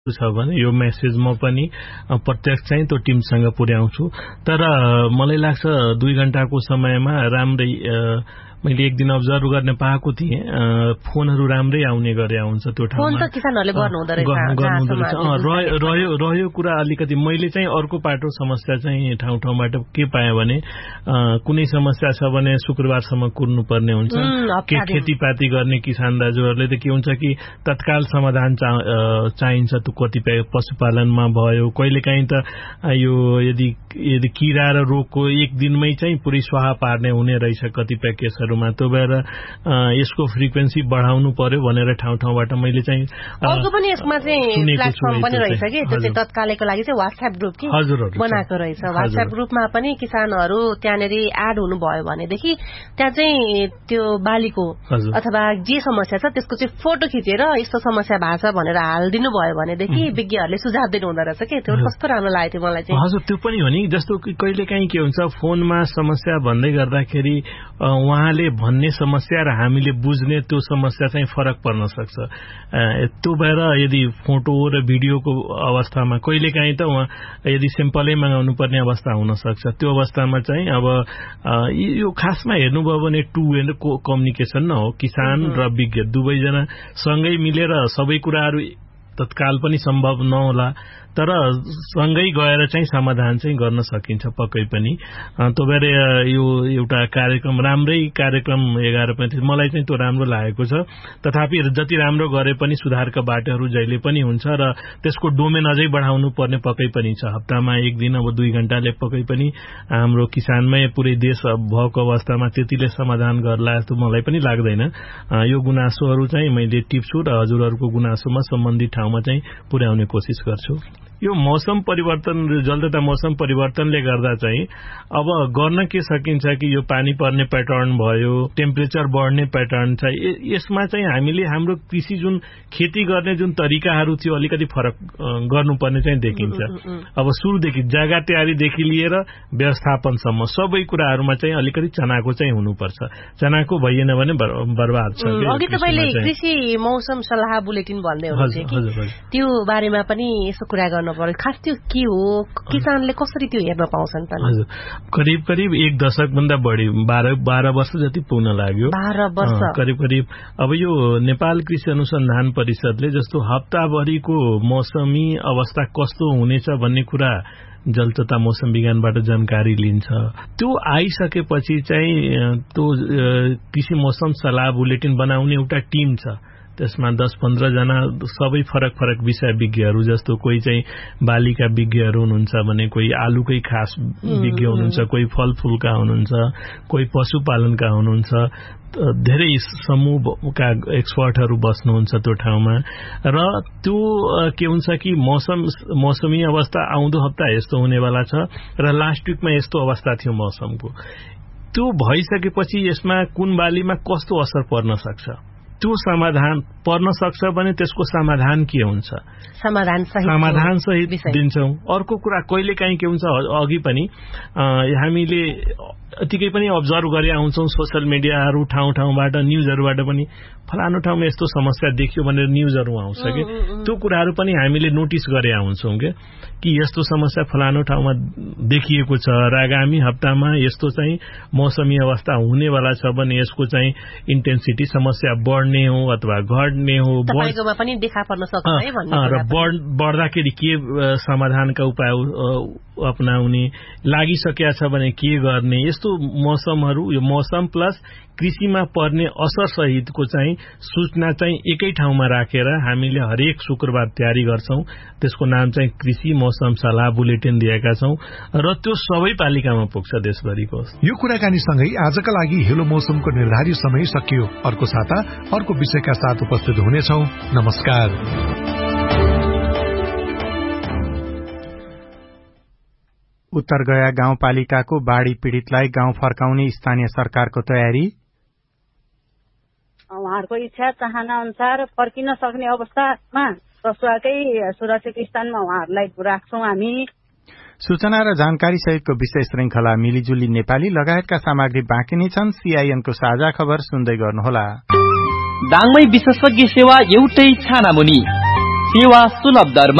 छ भने यो मेसेज म पनि प्रत्यक्ष चाहिँ त्यो टिमसँग पुर्याउँछु। तर मलाई लाग्छ 2 घण्टाको समयमा राम्रै मैले एक दिन अब्जर्भ गर्ने पाएको थिएँ, फोनहरू राम्रै आउने गरे हुन्छ त्यो ठाउँमा। फोन त किसानहरूले गर्नुहुँदो रहेछ। रह्यो कुरा अलिकति मैले चाहिँ अर्को पाटो समस्या चाहिँ ठाउँबाट के पाएँ भने कुनै समस्या छ भने शुक्रबारसम्म कुर्नु पर्ने हुन्छ। खेतीपाती गर्ने किसान दाजुहरूले त के हुन्छ कि तत्काल समाधान चाहिन्छ। त्यो कतिपय पशुपालनमा भयो, कहिलेकाहीँ त यो यदि किरा र रोगको एक दिनमै चाहिँ पुरै स्वाहा पार्ने हुने रहेछ कतिपय केसहरू। त्यो भएर यसको फ्रिक्वेन्सी बढाउनु पर्यो भनेर ठाउँबाट मैले चाहिँ अर्को पनि यसमा चाहिँ प्लेटफर्म पनि रहेछ कि त्यो चाहिँ तत्कालको लागि चाहिँ WhatsApp ग्रुप कि बनाएको रहेछ। WhatsApp ग्रुपमा पनि किसानहरू त्यहाँनेरि एड हुनुभयो भनेदेखि त्यहाँ चाहिँ त्यो बालीको अथवा जे समस्या छ त्यसको चाहिँ फोटो खिचेर यस्तो समस्या भएको छ भनेर हालिदिनु भयो भनेदेखि विज्ञहरूले सुझाव दिनु हुँदो रहेछ कि त्यो कस्तो राम्रो लागेको थियो मलाई चाहिँ। हजुर त्यो पनि हो नि। जस्तो कि कहिलेकाहीँ के हुन्छ फोनमा समस्या भन्दै गर्दाखेरि उहाँले भन्ने समस्या र हामीले बुझ्ने त्यो समस्या चाहिँ फरक पर्न सक्छ। त्यो भएर यदि फोटो र भिडियोको अवस्थामा कहिलेकाहीँ त उहाँ यदि सिम्पलै मगाउनु पर्ने अवस्था हुन सक्छ। त्यो अवस्थामा चाहिँ अब यो खासमा हेर्नुभयो भने टु वे कम्युनिकेसन न हो। किसान र विज्ञ दुवैजना सँगै मिलेर सबै कुराहरू तत्काल पनि सम्भव नहोला, तर सँगै गएर चाहिँ समाधान चाहिँ गर्न सकिन्छ पक्कै पनि। त्यो भएर यो एउटा कार्यक्रम राम्रै कार्यक्रम 11:35 मलाई चाहिँ त्यो राम्रो लागेको छ। तथापि जति राम्रो गरे पनि सुधारका बाटोहरू जहिले पनि हुन्छ र त्यसको डोमेन अझै बढाउनु पर्ने पक्कै पनि छ। हप्तामा एक दिन अब 2 घण्टाले पक्कै पनि हाम्रो किसानमै पुरै देश भएको अवस्थामा त्यतिले समाधान गर्ला जस्तो मलाई पनि लाग्दैन। यो गुनासोहरू चाहिँ मैले टिप्छु र हजुरहरूको गुनासोमा सम्बन्धित ठाउँमा चाहिँ पुर्याउने कोसिस गर्छु। यो मौसम परिवर्तन, जल्दता मौसम परिवर्तनले गर्दा चाहिँ अब गर्न के सकिन्छ कि यो पानी पर्ने प्याटर्न भयो, टेम्परेचर बढ्ने प्याटर्न छ, यसमा चाहिँ हामीले हाम्रो कृषि जुन खेती गर्ने जुन तरिकाहरू थियो अलिकति फरक गर्नुपर्ने चाहिँ देखिन्छ। अब सुरुदेखि जग्गा तयारीदेखि लिएर व्यवस्थापनसम्म सबै कुराहरूमा चाहिँ अलिकति चनाको चाहिँ हुनुपर्छ। चनाको भइएन भने बर्बाद छ। अघि तपाईले कृषि मौसम सल्लाह बुलेटिन भन्दै हुनुहुन्थ्यो कि त्यो बारेमा पनि यसो कुरा गर्नु पर्यो। खास त्यो के हो, किसानले कसरी त्यो हेर्न पाउँछन् त? हजुर, करिब 1 दशक भन्दा बढी 12 वर्ष जति पुग्न लाग्यो। 12 वर्ष करिब। अब यो नेपाल कृषि अनुसन्धान परिषदले जस्तो हप्ताभरिको मौसमी अवस्था कस्तो हुनेछ भन्ने कुरा जल तथा मौसम विज्ञानबाट जानकारी लिन्छ। त्यो आइसकेपछि चाहिँ त्यो कृषि मौसम सल्लाह बुलेटिन बनाउने एउटा टिम छ। त्यसमा 10-15 जना सबै फरक विषय विज्ञहरू, जस्तो कोही चाहिँ बालीका विज्ञहरू हुनुहुन्छ भने कोही आलुकै खास विज्ञ हुनुहुन्छ, कोही फलफूलका हुनुहुन्छ, कोही पशुपालनका हुनुहुन्छ। धेरै समूहका एक्सपर्टहरू बस्नुहुन्छ त्यो ठाउँमा। र त्यो के हुन्छ कि मौसमी अवस्था आउँदो हप्ता यस्तो हुनेवाला छ र लास्ट विकमा यस्तो अवस्था थियो मौसमको। त्यो भइसकेपछि यसमा कुन बालीमा कस्तो असर पर्न सक्छ, त्यो समाधान पर्न सक्छ भने त्यसको समाधान के हुन्छ, समाधान सहित दिन्छौं। अर्को कुरा कहिलेकाहीँ के हुन्छ, अघि पनि हामीले अतिकै पनि अब्जर्भ गरे आउँछौं सोशल मिडियाहरू ठाउँबाट न्यूजहरूबाट पनि फलानो ठाउँमा यस्तो समस्या देखियो भनेर न्यूजहरू आउँछ कि त्यो कुराहरू पनि हामीले नोटिस गरे आउँछौं कि यस्तो समस्या फलानो ठाउँमा देखिएको छ र आगामी हप्तामा यस्तो चाहिँ मौसमी अवस्था हुनेवाला छ भने यसको चाहिँ इन्टेन्सिटी समस्या बढ्ने हो अथवा घट्ने हो, तपाईकोमा पनि देखा पर्न सक्छ है भन्ने र बढ्दाखेरि के समाधानका उपाय अपनाउने, लागिसकेका छ भने के गर्ने, यस्तो मौसमहरू, यो मौसम प्लस कृषिमा पर्ने असर सहितको चाहिँ सूचना चाहिँ एकै ठाउँमा राखेर हामीले हरेक शुक्रबार तयारी गर्छौं। त्यसको नाम चाहिँ कृषि मौसम सल्लाह बुलेटिन दिएका छौं र त्यो सबै पालिकामा पुग्छ देशभरिको। यो कुराकानी सँगै आजका लागि हेलो मौसमको निर्धारित समय सकियो। अर्को साता अर्को विषयका साथ उपस्थित हुनेछौं। नमस्कार। उत्तर गया गाउँपालिकाको बाढ़ी पीड़ितलाई गाउँ फर्काउने स्थानीय सरकारको तयारी। उहाँहरूको इच्छा चाहना अनुसार फर्किन सक्ने अवस्थामा रसुवाकै सुरक्षित स्थानमा उहाँहरूलाई राख्छौं हामी। सूचना र जानकारी सहितको विशेष श्रृंखला मिलिजुली नेपाली लगायतका सामग्री बाँकी नै छन्। सीआईएनको साझा खबर सुन्दै गर्नुहोला। दाङमै विशेषज्ञ सेवा एउटै छानामुनि सेवा सुलभ दरमा।